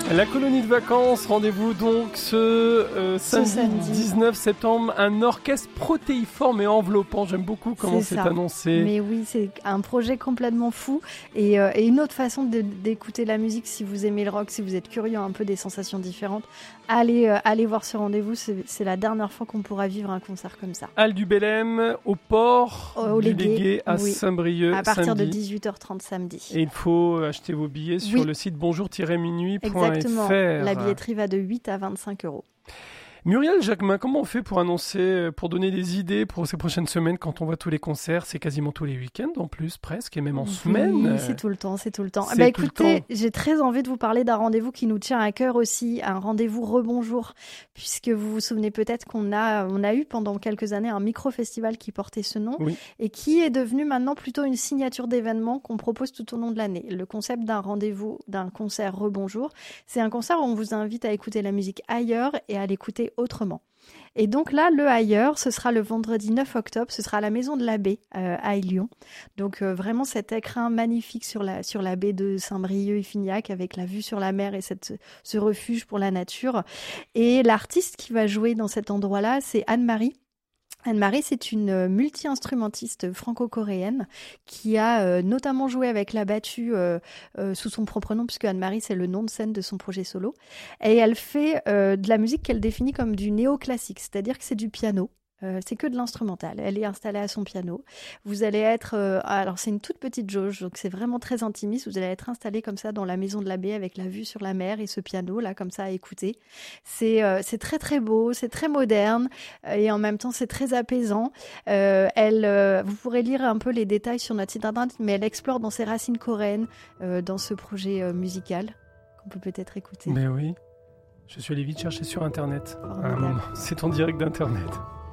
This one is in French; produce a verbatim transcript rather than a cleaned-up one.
La colonie de vacances, rendez-vous donc ce, euh, samedi, ce samedi dix-neuf septembre, un orchestre protéiforme et enveloppant. J'aime beaucoup comment c'est, c'est annoncé. Mais oui, c'est un projet complètement fou et, euh, et une autre façon de, d'écouter la musique si vous aimez le rock, si vous êtes curieux un peu des sensations différentes. Allez, euh, allez voir ce rendez-vous, c'est, c'est la dernière fois qu'on pourra vivre un concert comme ça. Halle du Bellem, au port au du Légué, Légué à oui. Saint-Brieuc. À partir samedi. de dix-huit heures trente samedi. Et il faut acheter vos billets sur oui. le site bonjour tiret minuit point f r. Exactement, la billetterie va de huit à vingt-cinq euros. Muriel Jacquemin, comment on fait pour annoncer, pour donner des idées pour ces prochaines semaines quand on voit tous les concerts? C'est quasiment tous les week-ends en plus, presque, et même en oui, semaine. c'est tout le temps, c'est tout le temps. C'est bah, tout écoutez, le temps. J'ai très envie de vous parler d'un rendez-vous qui nous tient à cœur aussi, un rendez-vous Rebonjour, puisque vous vous souvenez peut-être qu'on a, on a eu pendant quelques années un micro-festival qui portait ce nom, oui. et qui est devenu maintenant plutôt une signature d'événements qu'on propose tout au long de l'année. Le concept d'un rendez-vous, d'un concert Rebonjour, c'est un concert où on vous invite à écouter la musique ailleurs et à l'écouter autrement. Et donc là, le ailleurs, ce sera le vendredi neuf octobre, ce sera à la Maison de la Baie euh, à Lyon. Donc euh, vraiment cet écrin magnifique sur la, sur la baie de Saint-Brieuc et Fignac avec la vue sur la mer et cette, ce refuge pour la nature. Et l'artiste qui va jouer dans cet endroit-là, c'est Anne-Marie. Anne-Marie, c'est une multi-instrumentiste franco-coréenne qui a euh, notamment joué avec la battue euh, euh, sous son propre nom, puisque Anne-Marie, c'est le nom de scène de son projet solo. Et elle fait euh, de la musique qu'elle définit comme du néoclassique, c'est-à-dire que c'est du piano. Euh, c'est que de l'instrumental. Elle est installée à son piano. Vous allez être... Euh, alors, c'est une toute petite jauge, donc c'est vraiment très intimiste. Vous allez être installé comme ça dans la Maison de la Baie avec la vue sur la mer et ce piano, là, comme ça, à écouter. C'est, euh, c'est très, très beau, c'est très moderne euh, et en même temps, c'est très apaisant. Euh, elle, euh, vous pourrez lire un peu les détails sur notre site internet, mais elle explore dans ses racines coréennes, euh, dans ce projet euh, musical qu'on peut peut-être écouter. Mais oui, je suis allé vite chercher sur Internet. À un moment. C'est en direct d'Internet.